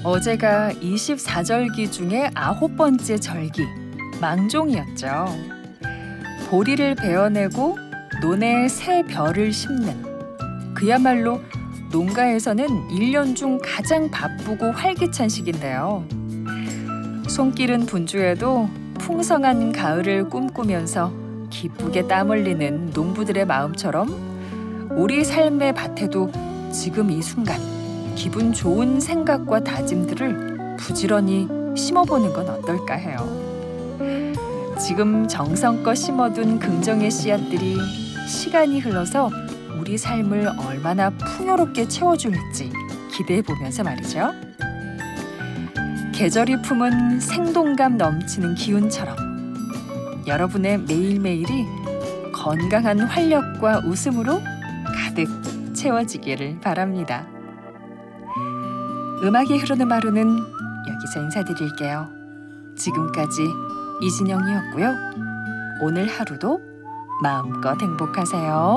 어제가 24절기 중에 9번째 절기, 망종이었죠. 보리를 베어내고 논에 새 벼를 심는, 그야말로 농가에서는 1년 중 가장 바쁘고 활기찬 시기인데요. 손길은 분주해도 풍성한 가을을 꿈꾸면서 기쁘게 땀 흘리는 농부들의 마음처럼 우리 삶의 밭에도 지금 이 순간 기분 좋은 생각과 다짐들을 부지런히 심어보는 건 어떨까 해요. 지금 정성껏 심어둔 긍정의 씨앗들이 시간이 흘러서 우리 삶을 얼마나 풍요롭게 채워줄지 기대해보면서 말이죠. 계절이 품은 생동감 넘치는 기운처럼 여러분의 매일매일이 건강한 활력과 웃음으로 가득 채워지기를 바랍니다. 음악이 흐르는 하루는 여기서 인사드릴게요. 지금까지 이진영이었고요. 오늘 하루도 마음껏 행복하세요.